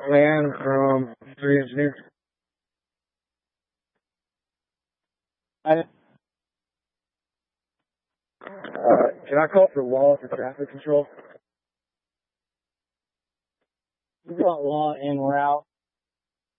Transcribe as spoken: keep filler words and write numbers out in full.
Land from three engineers. I, uh, can I call for law for traffic control? You got law en route.